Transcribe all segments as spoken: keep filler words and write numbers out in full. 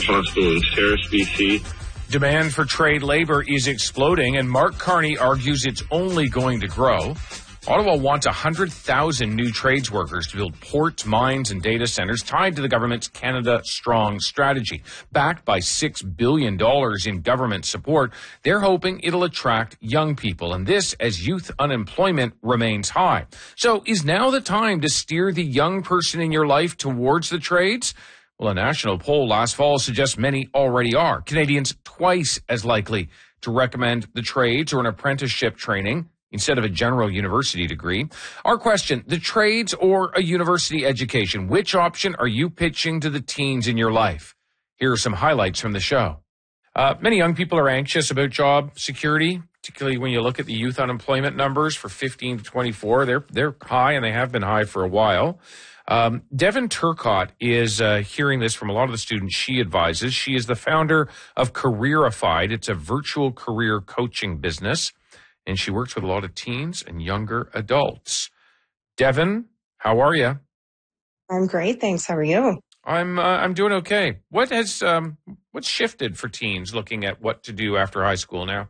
Law School in Ferris, B C. Demand for trade labor is exploding, and Mark Carney argues it's only going to grow. Ottawa wants one hundred thousand new trades workers to build ports, mines, and data centers tied to the government's Canada Strong strategy. Backed by six billion dollars in government support, they're hoping it'll attract young people, and this as youth unemployment remains high. So is now the time to steer the young person in your life towards the trades? Well, a national poll last fall suggests many already are. Canadians twice as likely to recommend the trades or an apprenticeship training instead of a general university degree. Our question, the trades or a university education, which option are you pitching to the teens in your life? Here are some highlights from the show. Uh, many young people are anxious about job security, particularly when you look at the youth unemployment numbers for fifteen to twenty-four. They're, they're high, and they have been high for a while. Um, Devin Turcotte is uh, hearing this from a lot of the students she advises. She is the founder of Careerified. It's a virtual career coaching business, and she works with a lot of teens and younger adults. Devin, how are you? I'm great, thanks. How are you? I'm uh, I'm doing okay. What has um, what's shifted for teens looking at what to do after high school now?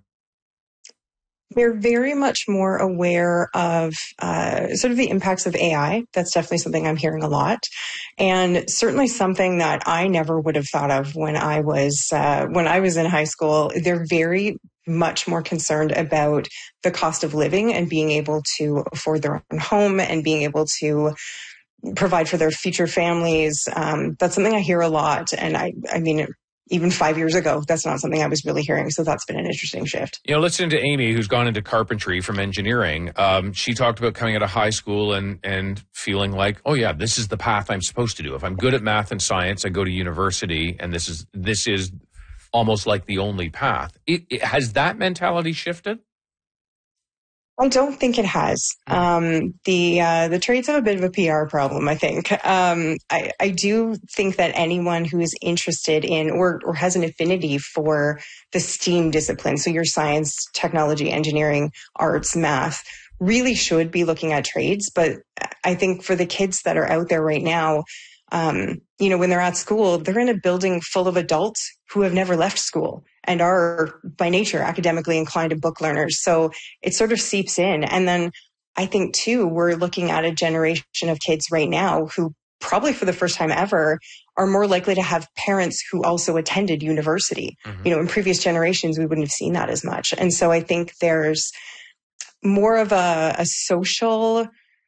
We're very much more aware of uh, sort of the impacts of A I. That's definitely something I'm hearing a lot, and certainly something that I never would have thought of when I was uh, when I was in high school. They're very much more concerned about the cost of living and being able to afford their own home and being able to provide for their future families. Um, that's something I hear a lot, and I, I mean. Even five years ago, that's not something I was really hearing. So that's been an interesting shift. You know, listening to Amy, who's gone into carpentry from engineering, um, she talked about coming out of high school and, and feeling like, oh, yeah, this is the path I'm supposed to do. If I'm good at math and science, I go to university, and this is this is almost like the only path. It, it, has that mentality shifted? I don't think it has. Um, the uh, the trades have a bit of a P R problem, I think. Um, I, I do think that anyone who is interested in or, or has an affinity for the STEAM discipline, so your science, technology, engineering, arts, math, really should be looking at trades. But I think for the kids that are out there right now, um, you know, when they're at school, they're in a building full of adults who have never left school and are by nature academically inclined and book learners. So it sort of seeps in. And then I think too, we're looking at a generation of kids right now who probably for the first time ever are more likely to have parents who also attended university. Mm-hmm. You know, in previous generations, we wouldn't have seen that as much. And so I think there's more of a, a social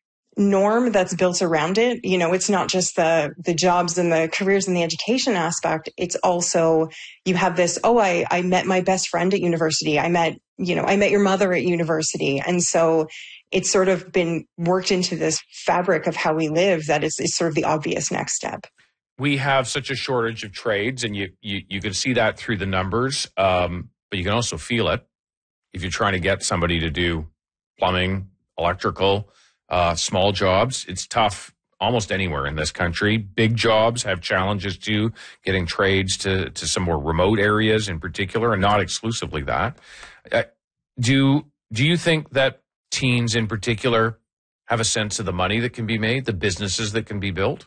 norm that's built around it. You know, it's not just the the jobs and the careers and the education aspect. It's also, you have this, oh, I, I met my best friend at university. I met, you know, I met your mother at university. And so it's sort of been worked into this fabric of how we live that is, is sort of the obvious next step. We have such a shortage of trades, and you, you, you can see that through the numbers, um, but you can also feel it if you're trying to get somebody to do plumbing, electrical, Uh, small jobs. It's tough almost anywhere in this country. Big jobs have challenges too, getting trades to, to some more remote areas in particular, and not exclusively that. Uh, do, do you think that teens in particular have a sense of the money that can be made, the businesses that can be built?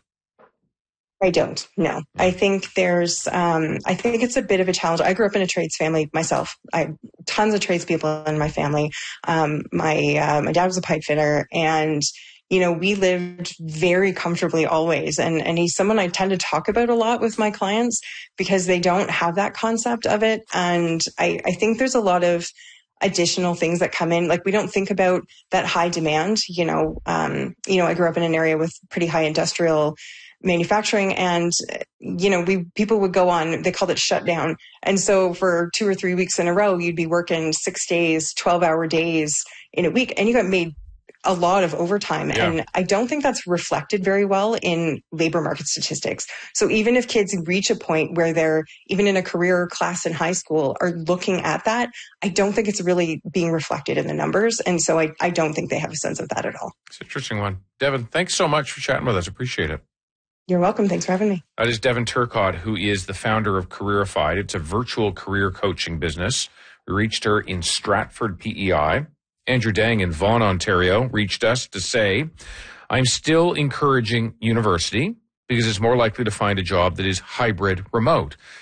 I don't, no. I think there's, um, I think it's a bit of a challenge. I grew up in a trades family myself. I have tons of tradespeople in my family. Um, my, uh, my dad was a pipe fitter, and, you know, we lived very comfortably always. And, and he's someone I tend to talk about a lot with my clients because they don't have that concept of it. And I, I think there's a lot of additional things that come in. Like, we don't think about that high demand. You know, um, you know, I grew up in an area with pretty high industrial manufacturing, and you know, we people would go on, they called it shutdown, and so for two or three weeks in a row you'd be working six days, twelve hour days in a week, and you got made a lot of overtime. Yeah. And I don't think that's reflected very well in labor market statistics. So even if kids reach a point where they're even in a career class in high school are looking at that, I don't think it's really being reflected in the numbers. And so I, I don't think they have a sense of that at all. It's an interesting one. Devin, thanks so much for chatting with us. Appreciate it. You're welcome. Thanks for having me. That is Devin Turcotte, who is the founder of Careerified. It's a virtual career coaching business. We reached her in Stratford, P E I. Andrew Dang in Vaughan, Ontario, reached us to say, I'm still encouraging university because it's more likely to find a job that is hybrid remote.